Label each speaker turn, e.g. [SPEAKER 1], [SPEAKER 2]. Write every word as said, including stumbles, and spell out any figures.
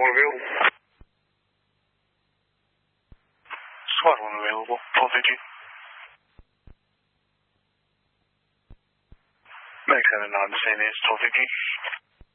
[SPEAKER 1] one available. Squad one available. twelve fifteen. Max seven nine, Saint Anne's, twelve fifteen.